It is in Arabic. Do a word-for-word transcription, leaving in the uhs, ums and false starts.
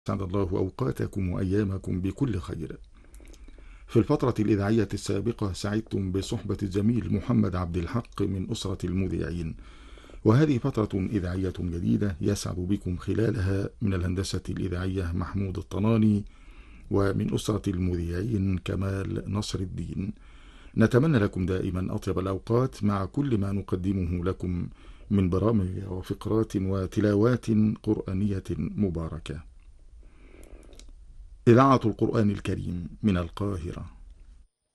أسعد الله أوقاتكم وأيامكم بكل خير. في الفترة الإذاعية السابقة سعدتم بصحبة الزميل محمد عبد الحق من أسرة المذيعين، وهذه فترة إذاعية جديدة يسعد بكم خلالها من الهندسة الإذاعية محمود الطناني، ومن أسرة المذيعين كمال نصر الدين. نتمنى لكم دائما أطيب الأوقات مع كل ما نقدمه لكم من برامج وفقرات وتلاوات قرآنية مباركة. إذاعة القرآن الكريم من القاهرة.